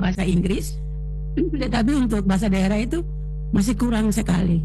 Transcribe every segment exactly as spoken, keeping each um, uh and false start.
bahasa Inggris, tetapi untuk bahasa daerah itu masih kurang sekali.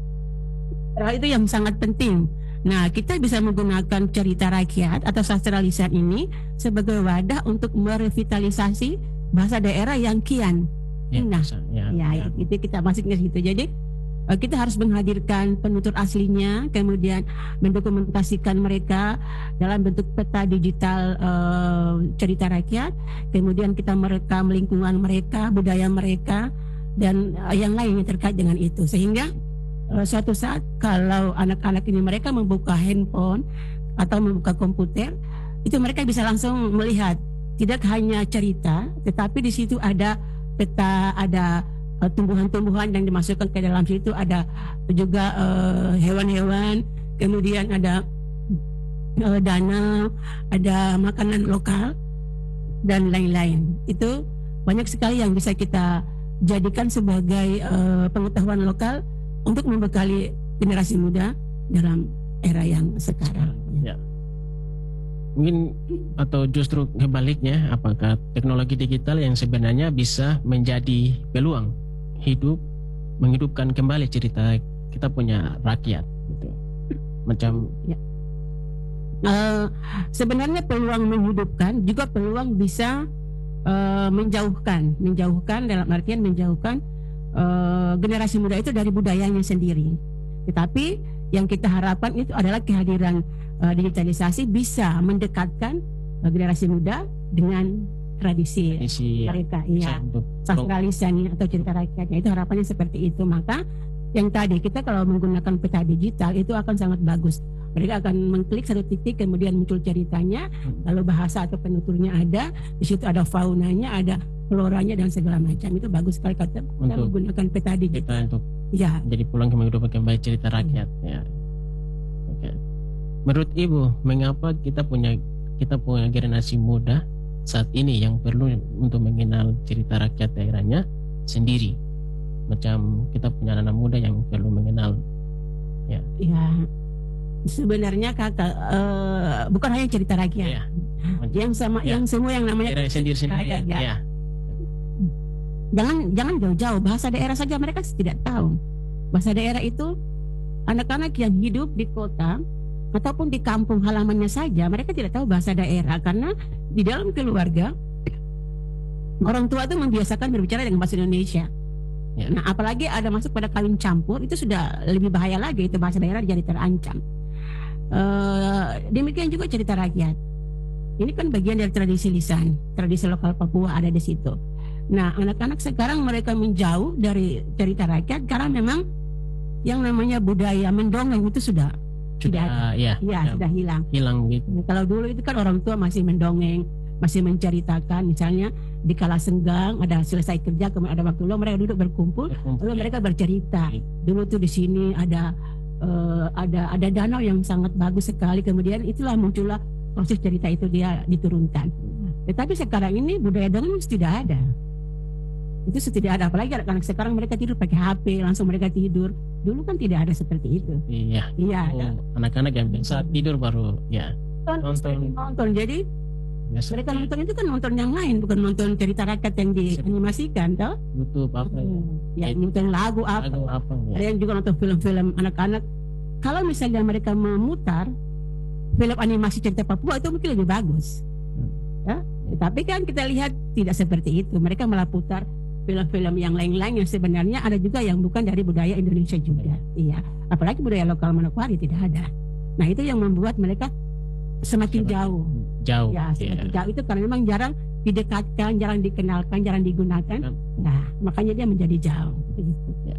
Hal itu yang sangat penting. Nah, kita bisa menggunakan cerita rakyat atau sastra lisan ini sebagai wadah untuk merevitalisasi bahasa daerah yang kian punah. Ya, ya, ya, itu kita masuk ke situ. Jadi kita harus menghadirkan penutur aslinya, kemudian mendokumentasikan mereka dalam bentuk peta digital uh, cerita rakyat, kemudian kita merekam lingkungan mereka, budaya mereka, dan uh, yang lain yang terkait dengan itu. Sehingga uh, suatu saat kalau anak-anak ini mereka membuka handphone atau membuka komputer, itu mereka bisa langsung melihat tidak hanya cerita, tetapi di situ ada peta, ada tumbuhan-tumbuhan yang dimasukkan ke dalam situ, ada juga uh, hewan-hewan, kemudian ada uh, danau, ada makanan lokal dan lain-lain. Itu banyak sekali yang bisa kita jadikan sebagai uh, pengetahuan lokal untuk membekali generasi muda dalam era yang sekarang. Ya. Mungkin atau justru kebaliknya, apakah teknologi digital yang sebenarnya bisa menjadi peluang hidup, menghidupkan kembali cerita kita punya rakyat gitu. Macam ya. Uh, sebenarnya peluang menghidupkan juga peluang bisa uh, menjauhkan, menjauhkan dalam artian menjauhkan uh, generasi muda itu dari budayanya sendiri. Tetapi yang kita harapkan itu adalah kehadiran uh, digitalisasi bisa mendekatkan uh, generasi muda dengan tradisi, tradisi mereka, ya, sastra lisannya atau cerita rakyatnya. Itu harapannya seperti itu. Maka yang tadi kita kalau menggunakan peta digital itu akan sangat bagus. Mereka akan mengklik satu titik, kemudian muncul ceritanya, lalu bahasa atau penuturnya ada, di situ ada faunanya, ada floranya dan segala macam. Itu bagus sekali kita menggunakan peta digital. Untuk ya, jadi pulang ke menghidupan kembali cerita rakyat. Ya. Oke. Menurut Ibu, mengapa kita punya kita punya generasi muda saat ini yang perlu untuk mengenal cerita rakyat daerahnya sendiri? Macam kita punya anak muda yang perlu mengenal. Ya. Ya. Sebenarnya kakak uh, bukan hanya cerita rakyat, ya. yang sama, ya. yang semua yang namanya sendiri-sendiri. Ya. Ya. Jangan jangan jauh-jauh, bahasa daerah saja mereka tidak tahu. Bahasa daerah itu anak-anak yang hidup di kota ataupun di kampung halamannya saja mereka tidak tahu bahasa daerah, karena di dalam keluarga orang tua itu membiasakan berbicara dengan bahasa Indonesia. Ya. Nah, apalagi ada masuk pada kawin campur, itu sudah lebih bahaya lagi, itu bahasa daerah jadi terancam. Uh, demikian juga cerita rakyat. Ini kan bagian dari tradisi lisan, tradisi lokal Papua ada di situ. Nah, anak-anak sekarang mereka menjauh dari cerita rakyat karena memang yang namanya budaya mendongeng itu sudah sudah ada. Ya, ya, ya, sudah hilang. Hilang gitu. Nah, kalau dulu itu kan orang tua masih mendongeng, masih menceritakan, misalnya di kala senggang ada selesai kerja, kemudian ada waktu luang mereka duduk berkumpul, berkumpul lalu ya. mereka bercerita. Dulu tuh di sini ada uh, ada ada danau yang sangat bagus sekali, kemudian itulah muncullah proses cerita itu dia diturunkan. Tetapi sekarang ini budaya dongeng tidak ada. Itu tidak ada, apalagi anak-anak sekarang mereka tidur pakai H P, langsung mereka tidur. Dulu kan tidak ada seperti itu. Iya. Iya. Oh, anak-anak yang biasa tidur baru ya nonton. Nonton. Jadi biasa. Mereka nonton itu kan nonton yang lain, bukan nonton cerita rakyat yang dianimasikan, toh? YouTube apa ya? Ya, nonton lagu apa? Lagu apa ya? Ada yang juga nonton film-film anak-anak. Kalau misalnya mereka memutar film animasi cerita Papua itu mungkin lebih bagus. Hmm. Ya? Tapi kan kita lihat tidak seperti itu. Mereka malah putar film-film yang lain-lain yang sebenarnya ada juga yang bukan dari budaya Indonesia juga. Iya. Apalagi budaya lokal Manokwari tidak ada. Nah, itu yang membuat mereka semakin jauh. Jauh. Ya, semakin yeah. jauh itu karena memang jarang didekatkan, jarang dikenalkan, jarang digunakan. Nah, makanya dia menjadi jauh. Begitu. Ya.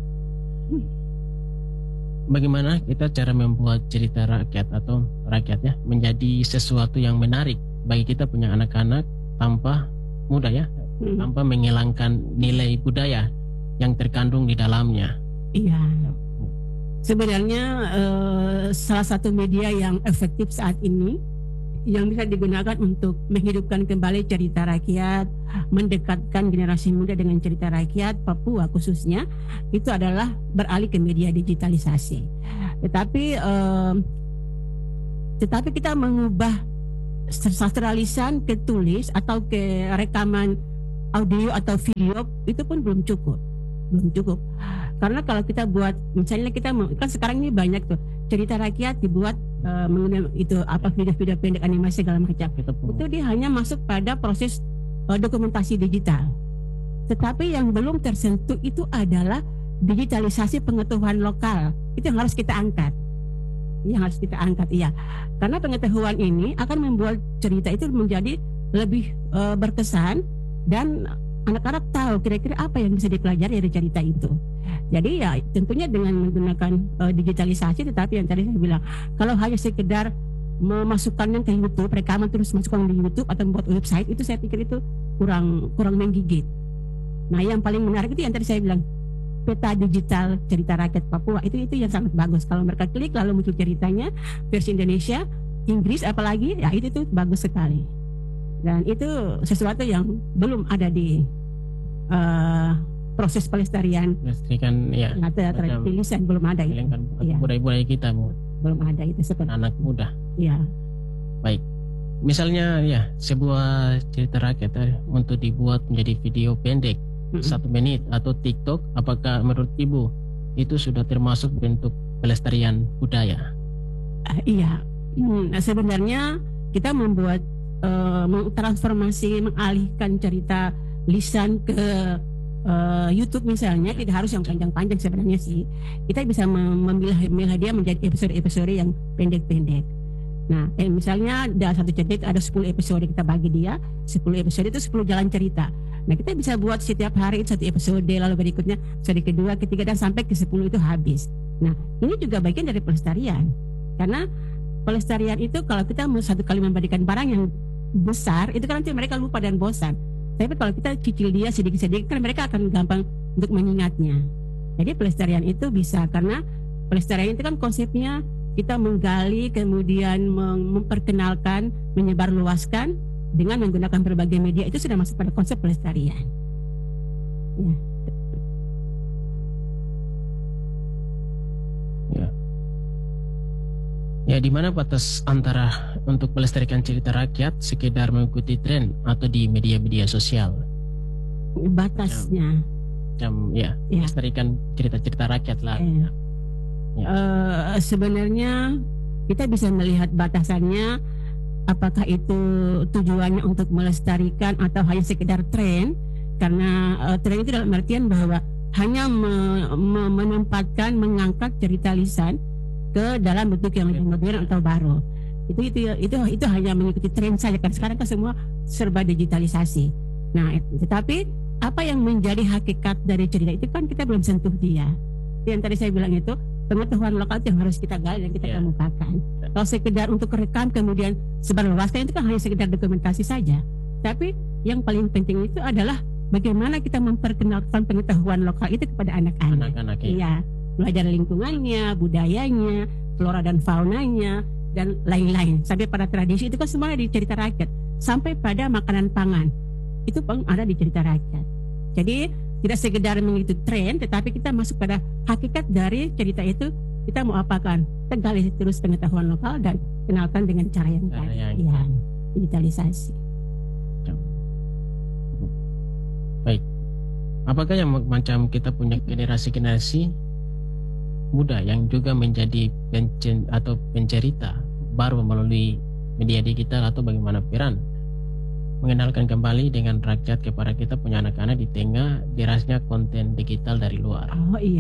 Bagaimana kita cara membuat cerita rakyat atau rakyat ya menjadi sesuatu yang menarik bagi kita punya anak-anak tanpa mudah ya, hmm. tanpa menghilangkan nilai budaya yang terkandung di dalamnya. Iya. Sebenarnya eh, salah satu media yang efektif saat ini yang bisa digunakan untuk menghidupkan kembali cerita rakyat, mendekatkan generasi muda dengan cerita rakyat Papua khususnya, itu adalah beralih ke media digitalisasi. Tetapi eh, tetapi kita mengubah sastra lisan ke tulis atau ke rekaman audio atau video itu pun belum cukup, belum cukup. Karena kalau kita buat, misalnya kita mau- kan sekarang ini banyak tuh cerita rakyat dibuat uh, mengenai itu apa video-video pendek animasi segala macam. Kita pun Itu dia hanya masuk pada proses uh, dokumentasi digital. Tetapi yang belum tersentuh itu adalah digitalisasi pengetahuan lokal. Itu yang harus kita angkat. Yang harus kita angkat, iya. Karena pengetahuan ini akan membuat cerita itu menjadi lebih uh, berkesan dan anak-anak tahu kira-kira apa yang bisa dipelajari dari cerita itu. Jadi ya tentunya dengan menggunakan uh, digitalisasi, tetapi yang tadi saya bilang, kalau hanya sekedar memasukkannya ke YouTube, rekaman terus masukkan di YouTube atau membuat website, itu saya pikir itu kurang kurang menggigit. Nah, yang paling menarik itu yang tadi saya bilang, peta digital cerita rakyat Papua, itu itu yang sangat bagus. Kalau mereka klik lalu muncul ceritanya versi Indonesia, Inggris apalagi, ya itu tuh bagus sekali. Dan itu sesuatu yang belum ada di uh, proses pelestarian melestarikan ya atau macam tulisan, belum ada itu. menghilangkan Iya. budaya-budaya kita Bu, Belum ada itu seperti anak muda. ya. Baik. Misalnya ya sebuah cerita rakyat eh, untuk dibuat menjadi video pendek Mm-mm. satu menit atau TikTok, apakah menurut Ibu itu sudah termasuk bentuk pelestarian budaya? Ah, iya. Hmm, nah, sebenarnya kita membuat uh, transformasi, mengalihkan cerita lisan ke uh, YouTube misalnya, tidak harus yang panjang-panjang sebenarnya sih. Kita bisa mem- memilah memilah dia menjadi episode-episode yang pendek-pendek. Nah, eh, misalnya ada satu cerita ada sepuluh episode, kita bagi dia sepuluh episode, itu sepuluh jalan cerita. Nah, kita bisa buat setiap hari itu satu episode, lalu berikutnya episode kedua, ketiga, dan sampai ke sepuluh itu habis. Nah, ini juga bagian dari pelestarian. Karena pelestarian itu kalau kita mau satu kali memberikan barang yang besar, itu kan nanti mereka lupa dan bosan. Tapi kalau kita cicil dia sedikit-sedikit, kan mereka akan gampang untuk mengingatnya. Jadi pelestarian itu bisa, karena pelestarian itu kan konsepnya kita menggali, kemudian mem- memperkenalkan, menyebarluaskan dengan menggunakan berbagai media, itu sudah masuk pada konsep pelestarian. Ya. Ya. Ya, di mana batas antara untuk melestarikan cerita rakyat sekedar mengikuti tren atau di media-media sosial? Batasnya. Macam ya, Ya. melestarikan cerita-cerita rakyat lah. Eh, Ya. eh, sebenarnya kita bisa melihat batasannya, apakah itu tujuannya untuk melestarikan atau hanya sekedar tren. Karena eh, tren itu dalam artian bahwa hanya me- me- menempatkan, mengangkat cerita lisan ke dalam bentuk yang lebih modern atau baru. Itu itu itu itu hanya mengikuti tren saja, kan sekarang kan semua serba digitalisasi. Nah, tetapi apa yang menjadi hakikat dari cerita itu kan kita belum sentuh dia. Yang tadi saya bilang itu pengetahuan lokal yang harus kita gali dan kita Ya. kemukakan. Kalau sekedar untuk rekam kemudian sebarluaskan, itu kan hanya sekedar dokumentasi saja. Tapi yang paling penting itu adalah bagaimana kita memperkenalkan pengetahuan lokal itu kepada anak-anak. Anak-anak ya. Iya, belajar lingkungannya, budayanya, flora dan faunanya, dan lain-lain. Sampai pada tradisi itu kan semuanya di cerita rakyat. Sampai pada makanan pangan, itu pun ada di cerita rakyat. Jadi tidak sekedar mengikuti tren, tetapi kita masuk pada hakikat dari cerita itu. Kita mau apakan? Kita gali terus pengetahuan lokal dan kenalkan dengan cara yang Cara baik. yang Iya, digitalisasi. Baik. Apakah yang macam kita punya generasi-generasi muda yang juga menjadi pencen atau pencerita baru melalui media digital, atau bagaimana peran mengenalkan kembali dengan rakyat kepada kita punya anak-anak di tengah derasnya konten digital dari luar? Oh iya.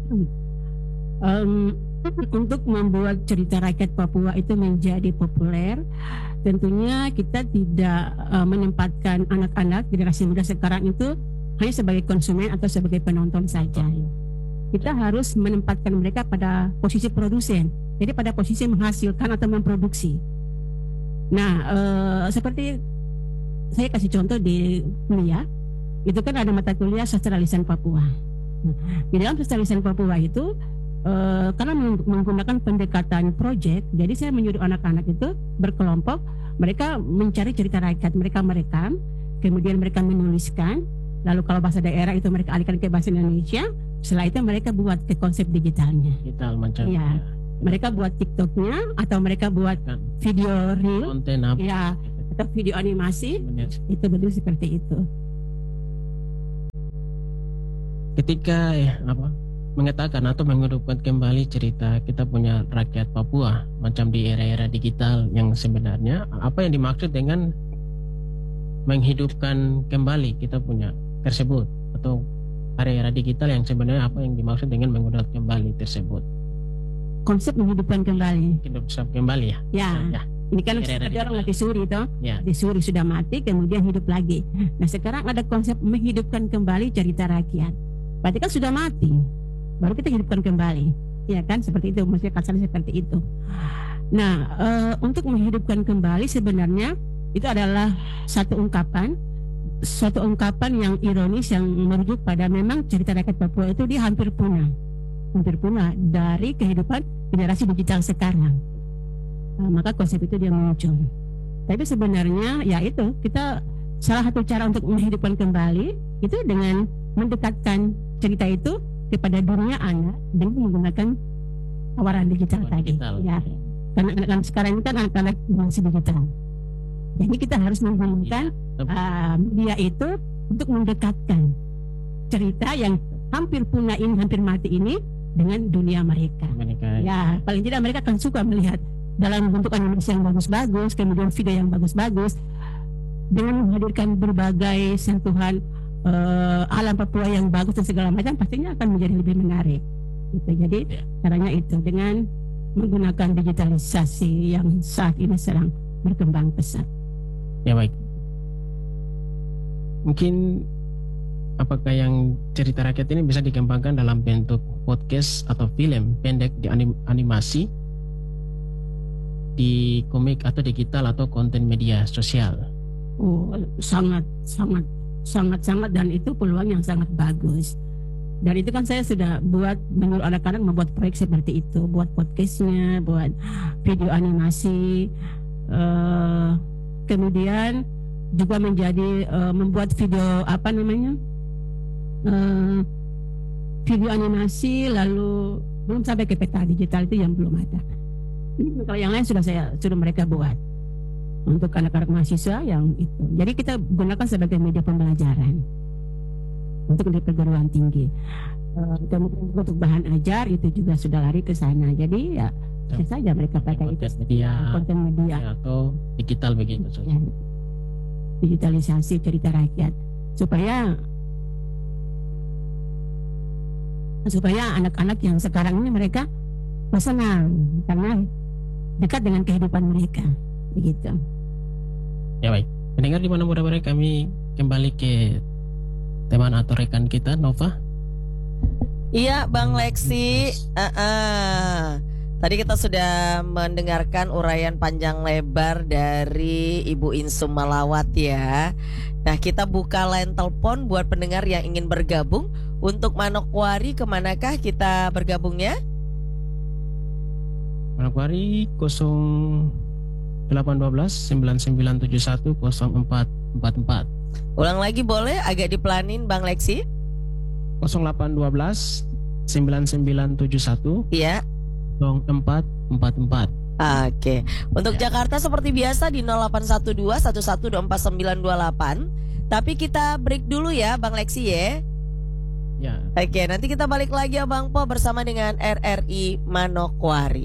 Um, untuk membuat cerita rakyat Papua itu menjadi populer, tentunya kita tidak uh, menempatkan anak-anak generasi muda sekarang itu hanya sebagai konsumen atau sebagai penonton saja. Kita harus menempatkan mereka pada posisi produsen, jadi pada posisi menghasilkan atau memproduksi. Nah, uh, seperti saya kasih contoh di kuliah, itu kan ada mata kuliah sastra lisan Papua. Nah, di dalam sastra lisan Papua itu Uh, karena menggunakan pendekatan project, jadi saya menyuruh anak-anak itu berkelompok, mereka mencari cerita rakyat, mereka merekam, kemudian mereka menuliskan, lalu kalau bahasa daerah itu mereka alihkan ke bahasa Indonesia, setelah itu mereka buat ke konsep digitalnya. Digital macam Ya, mereka buat TikToknya atau mereka buat kan, video reel, konten apa? ya, atau video animasi, Benar. itu betul seperti itu. ketika eh, apa mengatakan atau menghidupkan kembali cerita kita punya rakyat Papua macam di era-era digital yang sebenarnya apa yang dimaksud dengan menghidupkan kembali kita punya tersebut atau era-era digital yang sebenarnya apa yang dimaksud dengan menghidupkan kembali tersebut? Konsep menghidupkan kembali. Hidupkan kembali ya? Ya. Ya. Ini kan Era-era seperti orang digital. mati suri toh. Ya. Mati suri sudah mati kemudian hidup lagi. Nah sekarang ada konsep menghidupkan kembali cerita rakyat. Berarti kan sudah mati, baru kita hidupkan kembali, ya kan? Seperti itu, maksudnya kasarnya seperti itu. Nah, e, untuk menghidupkan kembali sebenarnya itu adalah satu ungkapan, suatu ungkapan yang ironis yang merujuk pada memang cerita rakyat Papua itu dia hampir punah, hampir punah dari kehidupan generasi digital sekarang. Nah, maka konsep itu dia muncul. Tapi sebenarnya ya itu kita salah satu cara untuk menghidupkan kembali itu dengan mendekatkan cerita itu kepada dunia anak dengan menggunakan tawaran digital Tawaran tadi. digital. Ya, karena anak-anak sekarang ini kan anak-anak generasi digital. Jadi kita harus menggunakan Ya, uh, media itu untuk mendekatkan cerita yang hampir punah ini, hampir mati ini dengan dunia mereka. Mereka Ya, paling tidak mereka akan suka melihat dalam bentuk animasi yang bagus-bagus, kemudian video yang bagus-bagus, dengan menghadirkan berbagai sentuhan uh, alam Papua yang bagus dan segala macam, pastinya akan menjadi lebih menarik. Gitu. Jadi Ya. caranya itu dengan menggunakan digitalisasi yang saat ini sedang berkembang pesat. ya baik. Mungkin apakah yang cerita rakyat ini bisa dikembangkan dalam bentuk podcast atau film pendek di anim- animasi, di komik atau digital atau konten media sosial? Oh, sangat, sangat, sangat, sangat, dan itu peluang yang sangat bagus. Dan itu kan saya sudah buat menyuruh anak-anak membuat proyek seperti itu, buat podcastnya, buat video animasi, uh, kemudian juga menjadi uh, membuat video apa namanya, uh, video animasi, lalu belum sampai ke peta digital itu yang belum ada. Kalau yang lain sudah saya sudah mereka buat untuk anak-anak mahasiswa yang itu. Jadi kita gunakan sebagai media pembelajaran untuk di perguruan tinggi. Uh, kemudian untuk bahan ajar itu juga sudah lari ke sana. Jadi ya bisa saja mereka pakai itu Konten media, konten media ya, atau digital begitu. ya, digitalisasi cerita rakyat supaya supaya anak-anak yang sekarang ini mereka senang karena dekat dengan kehidupan mereka begitu. Ya baik. Pendengar di mana berada kami kembali ke teman atau rekan kita Nova. Iya, Bang Lexi. Uh-uh. Tadi kita sudah mendengarkan uraian panjang lebar dari Ibu Insum Malawat ya. Nah, kita buka line telepon buat pendengar yang ingin bergabung. Untuk Manokwari, kemanakah kita bergabungnya? Manokwari nol delapan satu dua sembilan sembilan tujuh satu nol empat empat empat. Ulang lagi boleh, agak dipelanin Bang Lexi. nol delapan satu dua sembilan sembilan tujuh satu Iya. nol empat empat empat. Oke. Untuk Ya. Jakarta seperti biasa di nol delapan satu dua satu satu dua empat sembilan dua delapan. Tapi kita break dulu ya Bang Lexi ya. Ya. Oke, nanti kita balik lagi ya Bang Po bersama dengan R R I Manokwari.